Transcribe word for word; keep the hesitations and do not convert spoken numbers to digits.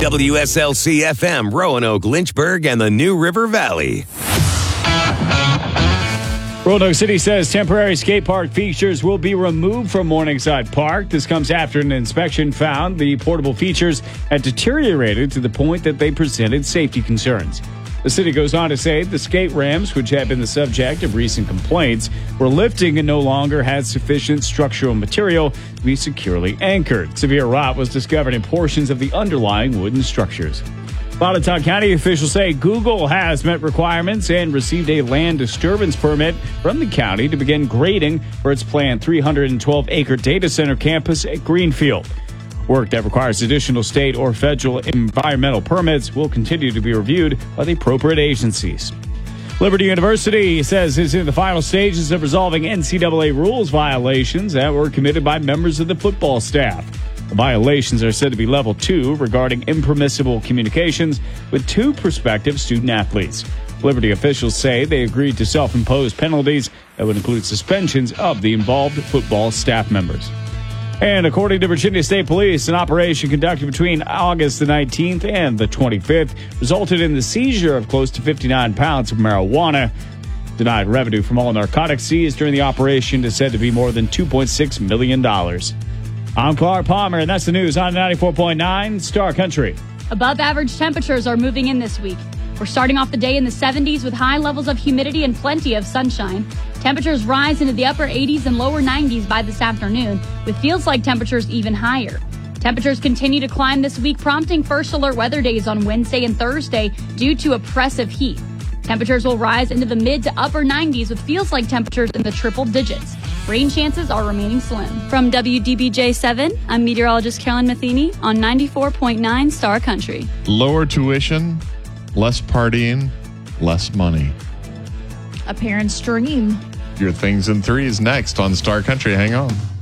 W S L C F M, Roanoke, Lynchburg, and the New River Valley. Roanoke City says temporary skate park features will be removed from Morningside Park. This comes after an inspection found the portable features had deteriorated to the point that they presented safety concerns. The city goes on to say the skate ramps, which had been the subject of recent complaints, were lifting and no longer had sufficient structural material to be securely anchored. Severe rot was discovered in portions of the underlying wooden structures. Botetourt County officials say Google has met requirements and received a land disturbance permit from the county to begin grading for its planned three hundred twelve acre data center campus at Greenfield. Work that requires additional state or federal environmental permits will continue to be reviewed by the appropriate agencies. Liberty University says it's in the final stages of resolving N C double A rules violations that were committed by members of the football staff. The violations are said to be level two regarding impermissible communications with two prospective student athletes. Liberty officials say they agreed to self-imposed penalties that would include suspensions of the involved football staff members. And according to Virginia State Police, an operation conducted between August the nineteenth and the twenty-fifth resulted in the seizure of close to fifty-nine pounds of marijuana. Denied revenue from all narcotics seized during the operation is said to be more than two point six million dollars. I'm Clark Palmer, and that's the news on ninety-four point nine Star Country. Above average temperatures are moving in this week. We're starting off the day in the seventies with high levels of humidity and plenty of sunshine. Temperatures rise into the upper eighties and lower nineties by this afternoon, with feels-like temperatures even higher. Temperatures continue to climb this week, prompting first alert weather days on Wednesday and Thursday due to oppressive heat. Temperatures will rise into the mid to upper nineties with feels-like temperatures in the triple digits. Rain chances are remaining slim. From W D B J seven, I'm meteorologist Carolyn Matheny on ninety-four point nine Star Country. Lower tuition, less partying, less money. A parent's dream. Your things in threes next on Star Country. Hang on.